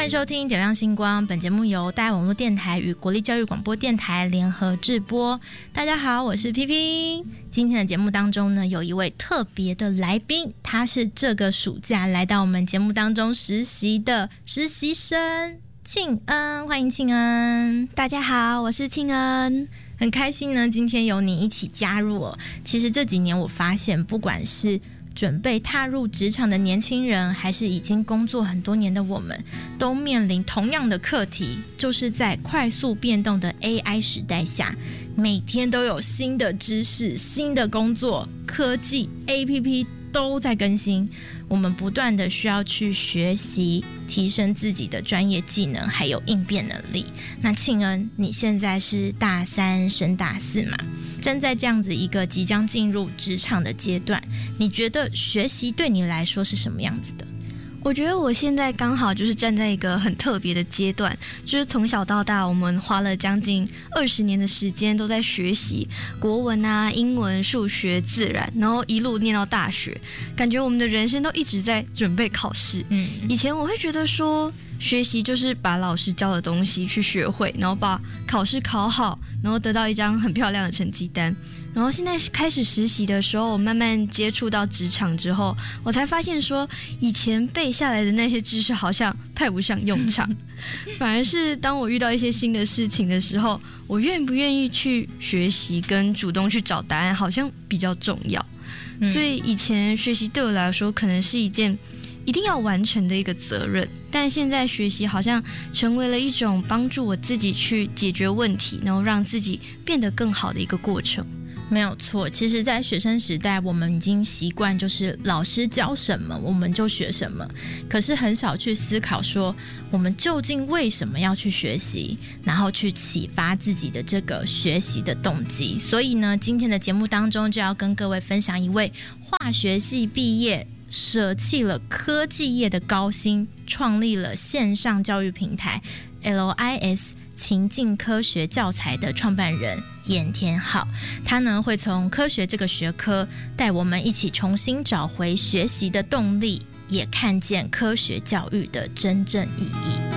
迎收听点亮星光，本节目由大爱网络电台与国立教育广播电台联合制播。大家好，我是 PP。今天的节目当中呢，有一位特别的来宾，他是这个暑假来到我们节目当中实习的实习生庆恩，欢迎庆恩。 大家好，我是庆恩。 很开心呢，今天有你一起加入哦。其实这几年我发现，不管是准备踏入职场的年轻人，还是已经工作很多年的我们，都面临同样的课题，就是在快速变动的 AI 时代下，每天都有新的知识、新的工作、科技、APP 都在更新，我们不断的需要去学习，提升自己的专业技能，还有应变能力。那庆恩，你现在是大3升大4嘛？正在这样子一个即将进入职场的阶段，你觉得学习对你来说是什么样子的？ 我觉得我现在刚好就是站在一个很特别的阶段，就是从小到大我们花了将近20年的时间都在学习国文啊、英文、数学、自然，然后一路念到大学，感觉我们的人生都一直在准备考试。以前我会觉得说学习就是把老师教的东西去学会，然后把考试考好，然后得到一张很漂亮的成绩单。然后现在开始实习的时候，我慢慢接触到职场之后，我才发现说以前背下来的那些知识好像派不上用场，反而是当我遇到一些新的事情的时候，我愿不愿意去学习跟主动去找答案好像比较重要。所以以前学习对我来说可能是一件一定要完成的一个责任，但现在学习好像成为了一种帮助我自己去解决问题，然后让自己变得更好的一个过程。 没有错，其实在学生时代我们已经习惯就是老师教什么我们就学什么，可是很少去思考说我们究竟为什么要去学习，然后去启发自己的这个学习的动机。所以呢，今天的节目当中就要跟各位分享一位化学系毕业，舍弃了科技业的高薪，创立了线上教育平台 LIS 情境科学教材的创办人严天浩。他呢会从科学这个学科带我们一起重新找回学习的动力，也看见科学教育的真正意义。